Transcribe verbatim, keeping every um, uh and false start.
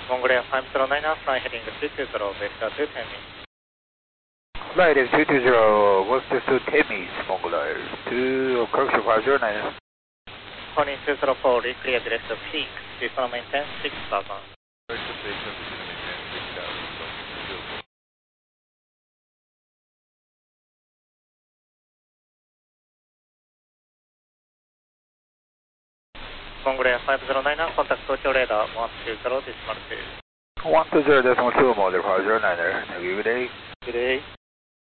Mongolia five zero nine, flying heading two two zero, vector two ten me. Flight is two two zero, vector two ten me, Mongolia two, correction five zero nine. Calling two zero four, clear direct to peak, please follow maintain six thousand. Mongolia five zero nine, contact Tokyo radar one two zero, decimal two. one two zero decimal two, Mongolia five zero nine, have a good day. Good day.